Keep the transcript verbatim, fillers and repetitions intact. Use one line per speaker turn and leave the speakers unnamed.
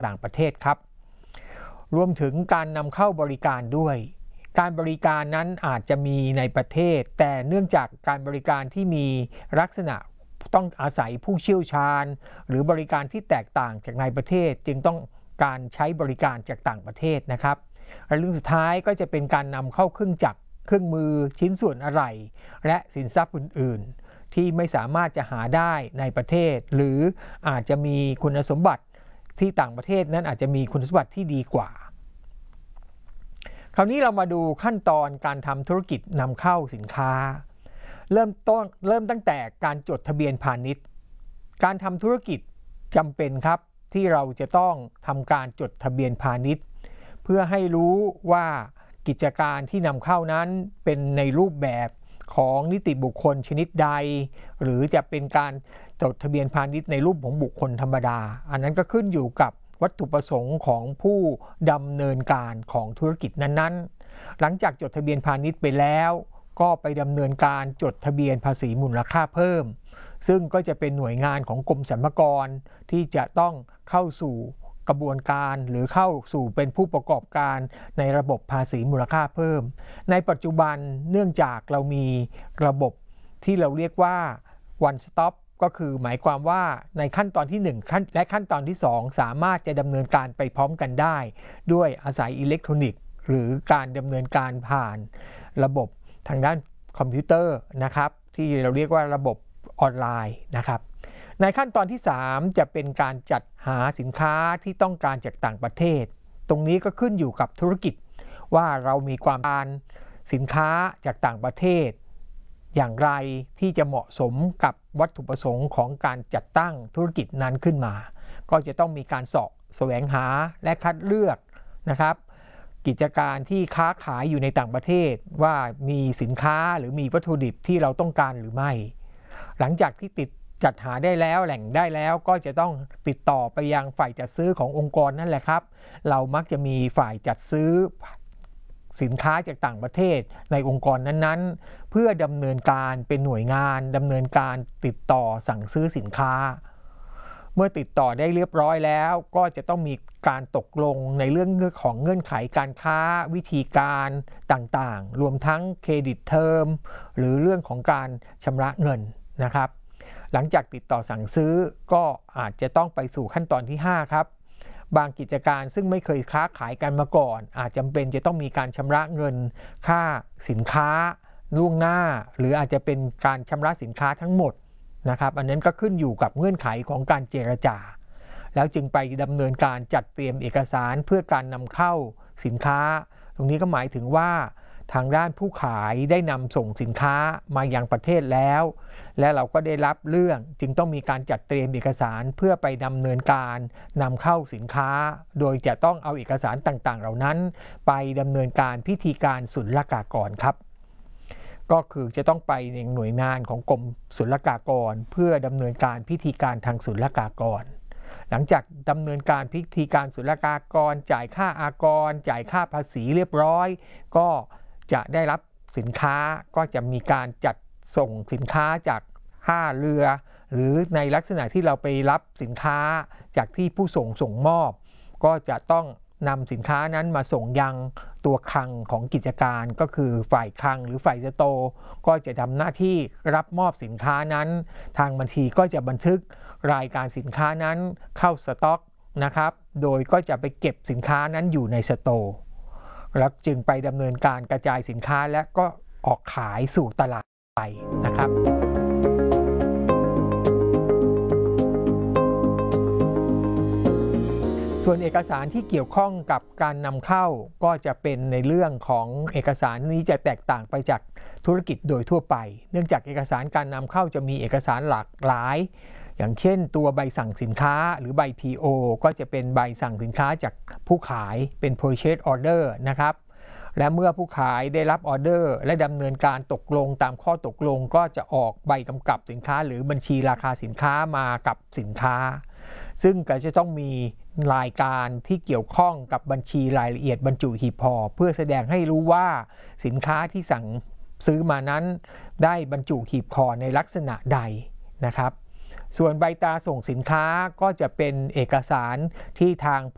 ต่างประเทศครับรวมถึงการนำเข้าบริการด้วยการบริการนั้นอาจจะมีในประเทศแต่เนื่องจากการบริการที่มีลักษณะต้องอาศัยผู้เชี่ยวชาญหรือบริการที่แตกต่างจากในประเทศจึงต้องการใช้บริการจากต่างประเทศนะครับและเรื่องสุดท้ายก็จะเป็นการนำเข้าเครื่องจักรเครื่องมือชิ้นส่วนอะไหล่และสินทรัพย์อื่นๆที่ไม่สามารถจะหาได้ในประเทศหรืออาจจะมีคุณสมบัติที่ต่างประเทศนั้นอาจจะมีคุณสมบัติที่ดีกว่าคราวนี้เรามาดูขั้นตอนการทำธุรกิจนำเข้าสินค้าเริ่มต้นเริ่มตั้งแต่การจดทะเบียนพาณิชย์การทำธุรกิจจำเป็นครับที่เราจะต้องทำการจดทะเบียนพาณิชย์เพื่อให้รู้ว่ากิจการที่นำเข้านั้นเป็นในรูปแบบของนิติบุคคลชนิดใดหรือจะเป็นการจดทะเบียนพาณิชย์ในรูปของบุคคลธรรมดาอันนั้นก็ขึ้นอยู่กับวัตถุประสงค์ของผู้ดำเนินการของธุรกิจนั้นๆหลังจากจดทะเบียนพาณิชย์ไปแล้วก็ไปดำเนินการจดทะเบียนภาษีมูลค่าเพิ่มซึ่งก็จะเป็นหน่วยงานของกรมสรรพากรที่จะต้องเข้าสู่กระบวนการหรือเข้าสู่เป็นผู้ประกอบการในระบบภาษีมูลค่าเพิ่มในปัจจุบันเนื่องจากเรามีระบบที่เราเรียกว่า one stop ก็คือหมายความว่าในขั้นตอนที่หนึ่งขั้นและขั้นตอนที่สองสามารถจะดำเนินการไปพร้อมกันได้ด้วยอาศัยอิเล็กทรอนิกส์หรือการดำเนินการผ่านระบบทางด้านคอมพิวเตอร์นะครับที่เราเรียกว่าระบบออนไลน์นะครับในขั้นตอนที่สามจะเป็นการจัดหาสินค้าที่ต้องการจากต่างประเทศตรงนี้ก็ขึ้นอยู่กับธุรกิจว่าเรามีความต้องการสินค้าจากต่างประเทศอย่างไรที่จะเหมาะสมกับวัตถุประสงค์ของการจัดตั้งธุรกิจนั้นขึ้นมาก็จะต้องมีการเสาะแสวงหาและคัดเลือกนะครับกิจการที่ค้าขายอยู่ในต่างประเทศว่ามีสินค้าหรือมีวัตถุดิบที่เราต้องการหรือไม่หลังจากที่ติดจัดหาได้แล้วแหล่งได้แล้วก็จะต้องติดต่อไปยังฝ่ายจัดซื้อขององค์กรนั่นแหละครับเรามักจะมีฝ่ายจัดซื้อสินค้าจากต่างประเทศในองค์กรนั้นๆเพื่อดำเนินการเป็นหน่วยงานดำเนินการติดต่อสั่งซื้อสินค้าเมื่อติดต่อได้เรียบร้อยแล้วก็จะต้องมีการตกลงในเรื่องของเงื่อนไขการค้าวิธีการต่างๆรวมทั้งเครดิตเทอมหรือเรื่องของการชำระเงินนะครับหลังจากติดต่อสั่งซื้อก็อาจจะต้องไปสู่ขั้นตอนที่ห้าครับบางกิจการซึ่งไม่เคยค้าขายกันมาก่อนอาจจำเป็นจะต้องมีการชำระเงินค่าสินค้าล่วงหน้าหรืออาจจะเป็นการชำระสินค้าทั้งหมดนะครับอันนั้นก็ขึ้นอยู่กับเงื่อนไขของการเจรจาแล้วจึงไปดำเนินการจัดเตรียมเอกสารเพื่อการนำเข้าสินค้าตรงนี้ก็หมายถึงว่าทางด้านผู้ขายได้นำส่งสินค้ามายังประเทศแล้วและเราก็ได้รับเรื่องจึงต้องมีการจัดเตรียมเอกสารเพื่อไปดำเนินการนำเข้าสินค้าโดยจะต้องเอาเอกสารต่างๆเหล่านั้นไปดำเนินการพิธีการศุลกากรครับก็คือจะต้องไปในหน่วยงานของกรมศุลกากรเพื่อดำเนินการพิธีการทางศุลกากรหลังจากดำเนินการพิธีการศุลกากรจ่ายค่าอากรจ่ายค่าภาษีเรียบร้อยก็จะได้รับสินค้าก็จะมีการจัดส่งสินค้าจากท่าเรือหรือในลักษณะที่เราไปรับสินค้าจากที่ผู้ส่งส่งมอบก็จะต้องนำสินค้านั้นมาส่งยังตัวคลังของกิจการก็คือฝ่ายคลังหรือฝ่ายสโตร์ก็จะทำหน้าที่รับมอบสินค้านั้นทางบัญชีก็จะบันทึกรายการสินค้านั้นเข้าสต็อกนะครับโดยก็จะไปเก็บสินค้านั้นอยู่ในสโตร์แล้วจึงไปดำเนินการกระจายสินค้าและก็ออกขายสู่ตลาดไปนะครับส่วนเอกสารที่เกี่ยวข้องกับการนำเข้าก็จะเป็นในเรื่องของเอกสารนี้จะแตกต่างไปจากธุรกิจโดยทั่วไปเนื่องจากเอกสารการนำเข้าจะมีเอกสารหลากหลายอย่างเช่นตัวใบสั่งสินค้าหรือใบ พี โอ ก็จะเป็นใบสั่งสินค้าจากผู้ขายเป็น purchase order นะครับและเมื่อผู้ขายได้รับออเดอร์และดำเนินการตกลงตามข้อตกลงก็จะออกใบกำกับสินค้าหรือบัญชีราคาสินค้ามากับสินค้าซึ่งก็จะต้องมีรายการที่เกี่ยวข้องกับบัญชีรายละเอียดบรรจุหีบห่อเพื่อแสดงให้รู้ว่าสินค้าที่สั่งซื้อมานั้นได้บรรจุหีบห่อในลักษณะใดนะครับส่วนใบตราส่งสินค้าก็จะเป็นเอกสารที่ทาง